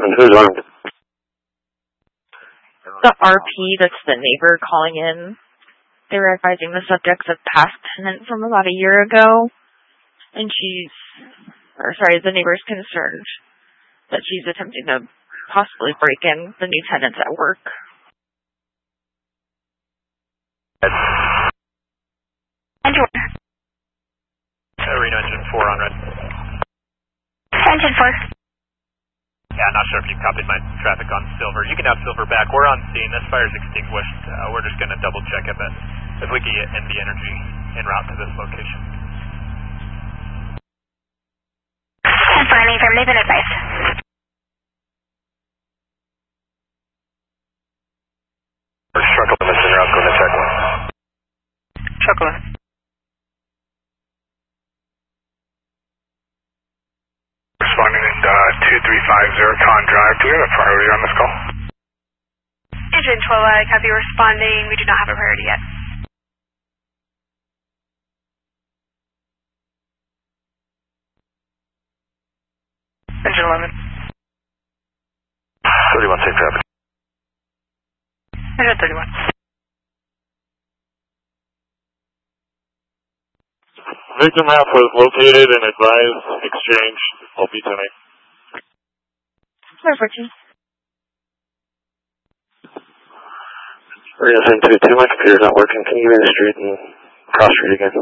Who's armed? The RP, that's the neighbor calling in. They were advising the subject's a past tenant from about a year ago. And the neighbor's concerned that she's attempting to possibly break in the new tenants at work. Reno engine 4 on red. Engine 4. Yeah, not sure if you copied my traffic on Silver. You can have Silver back. We're on scene. This fire's extinguished. We're just going to double check it, but if we can get NV Energy en route to this location. And finally, affirmative and advice. Truck limits en route, going to check one. Truck limit. Responding in 2350 Con Drive. Do we have a priority on this call? Engine 12, I copy responding. We do not have a priority yet. Engine 11. 31 safe traffic. Engine 31. Victim map was located and advised exchange. I'll be tonight. Perfect. We're going to send 2-2. My computer's not working. Can you give me the street and cross street again?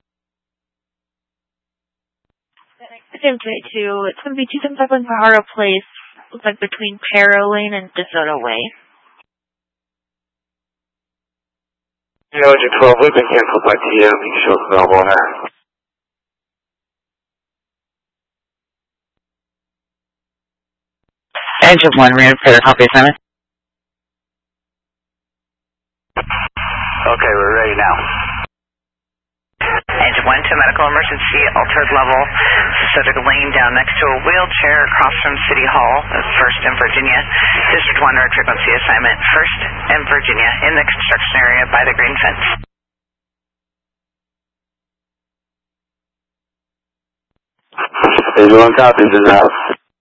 Same 22. It's going to be 275 Pajaro Place. Looks like between Para Lane and DeSoto Way. You know, Engine 12, we've been canceled by TM. You can show us available on there. Engine 1, ready copy assignment. Okay, we're ready now. Engine 1 to medical emergency, altered level, subject laying down next to a wheelchair across from City Hall, First in Virginia. District 1 road frequency assignment, First in Virginia, in the construction area by the green fence. Engine 1 copies in the house.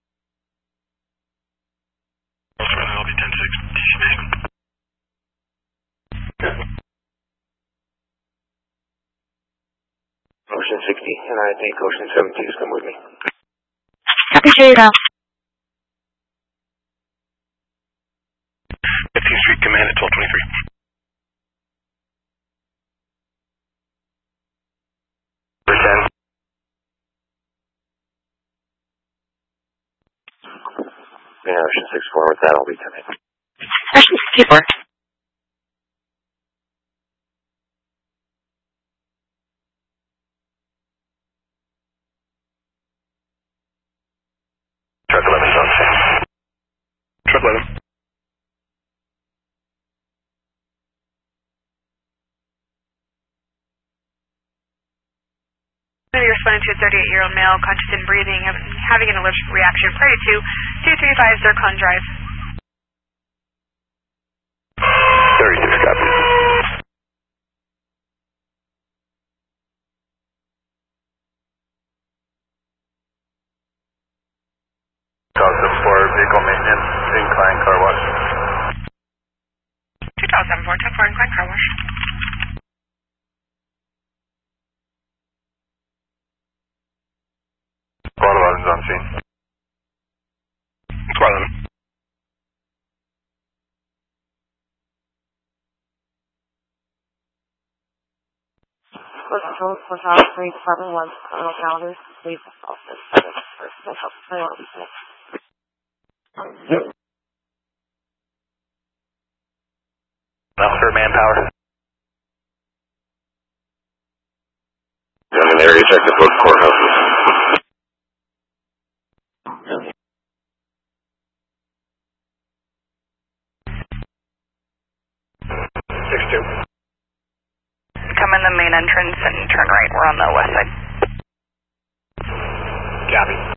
I'll be 10-6. Ocean 60, and I think Ocean 72 is come with me. Copy, straight out. 15th Street Command at 1223. Yeah, Ocean 64, with that I'll be tonight. Ocean 64. Truck 11's on scene. Truck 11. Responding to a 38-year-old male, conscious and breathing, having an allergic reaction prior to 235 Zircon Drive. 36 copies. Call for vehicle maintenance, incline car wash. 2004, 10-4, incline car wash. Squad 11's on scene. Squad 11. Control for House 3, Department 1, Colonel Calendars, please office. Personal health priorities. Enough for manpower. I'm in the area check the both courthouses. 6-2. Come in the main entrance and turn right. We're on the west side. Copy.